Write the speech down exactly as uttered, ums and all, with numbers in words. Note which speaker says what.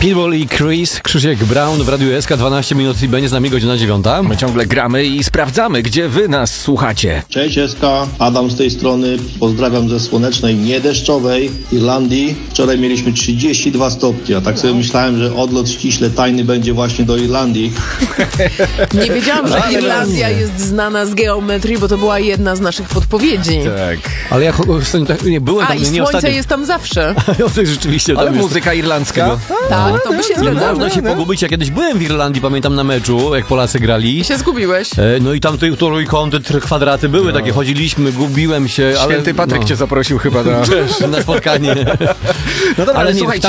Speaker 1: Pitbull i Chris, Krzysiek Brown w Radiu S K, dwanaście minut i będzie z nami godzina dziewiąta.
Speaker 2: My ciągle gramy i sprawdzamy, gdzie wy nas słuchacie.
Speaker 3: Cześć S K, Adam z tej strony. Pozdrawiam ze słonecznej, niedeszczowej Irlandii. Wczoraj mieliśmy trzydzieści dwa stopnie, a tak sobie myślałem, że odlot ściśle tajny będzie właśnie do Irlandii.
Speaker 4: Nie wiedziałam, że Irlandia jest znana z geometrii, bo to była jedna z naszych podpowiedzi.
Speaker 2: Tak.
Speaker 1: Ale ja nie byłem
Speaker 4: A
Speaker 1: tam,
Speaker 4: i
Speaker 1: nie
Speaker 4: słońce
Speaker 1: ostatnio.
Speaker 4: jest tam zawsze.
Speaker 1: Tak, rzeczywiście.
Speaker 2: Ale
Speaker 1: tam jest-
Speaker 2: muzyka irlandzka?
Speaker 4: Tak, to by się
Speaker 1: Nie
Speaker 4: zgadzało.
Speaker 1: można się pogubić. Ja kiedyś byłem w Irlandii, pamiętam na meczu, jak Polacy grali.
Speaker 4: I się zgubiłeś.
Speaker 1: E, No i tam te trójkąty, tr- kwadraty były, takie chodziliśmy, gubiłem się, ale...
Speaker 2: Święty Patryk
Speaker 1: no.
Speaker 2: cię zaprosił chyba na...
Speaker 1: na spotkanie.
Speaker 2: No dobra, ale,
Speaker 1: Ale nie,
Speaker 2: słuchajcie,